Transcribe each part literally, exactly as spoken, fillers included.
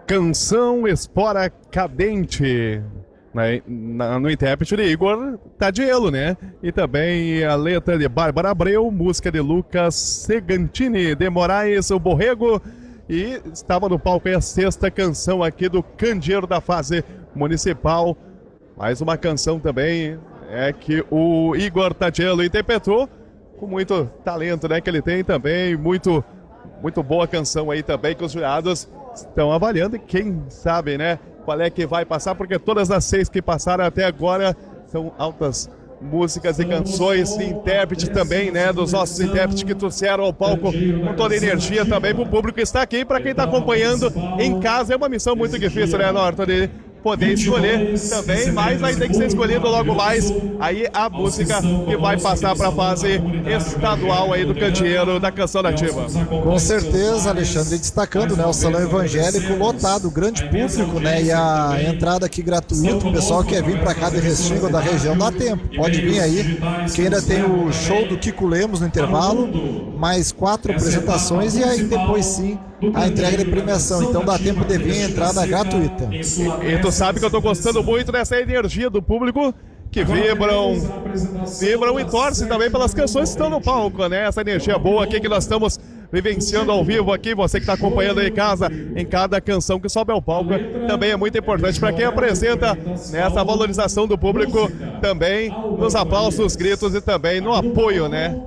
Canção Espora Cadente, na, na, no intérprete de Igor Tadiello, né? E também a letra de Bárbara Abreu, música de Lucas Segantini, de Moraes, o Borrego. E estava no palco aí a sexta canção aqui do Candeeiro da Fase Municipal. Mais uma canção também é que o Igor Tadiello interpretou com muito talento, né? Que ele tem também, muito, muito boa canção aí também, que os jurados estão avaliando. E quem sabe, né? Qual é que vai passar, porque todas as seis que passaram até agora são altas músicas e canções de intérprete também, né? Dos nossos intérpretes que trouxeram ao palco com toda a energia também para o público que está aqui. Para quem está acompanhando em casa, é uma missão muito difícil, né, Norton? De poder escolher também, mas vai ter que ser escolhido logo mais aí a música que vai passar para a fase estadual aí do Candeeiro da Canção Nativa. Com certeza, Alexandre, destacando, né, o salão evangélico lotado, grande público, né, e a entrada aqui gratuita, o pessoal que quer vir para cá de Restinga ou da região dá tempo, pode vir aí, que ainda tem o show do Kiko Lemos no intervalo, mais quatro apresentações e aí depois sim a entrega de premiação, então dá tempo de vir, entrada gratuita. E, e tu sabe que eu tô gostando muito dessa energia do público que vibram, vibram e torcem também pelas canções que estão no palco, né? Essa energia boa aqui que nós estamos vivenciando ao vivo aqui, você que está acompanhando aí em casa, em cada canção que sobe ao palco, também é muito importante para quem apresenta nessa valorização do público, também nos aplausos, nos gritos e também no apoio, né?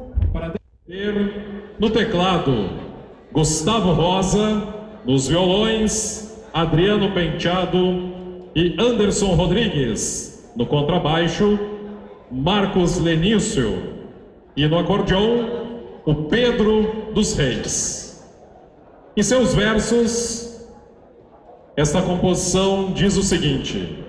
No teclado, Gustavo Rosa, nos violões, Adriano Penteado e Anderson Rodrigues, no contrabaixo, Marcos Lenício e no acordeão, o Pedro dos Reis. Em seus versos, esta composição diz o seguinte: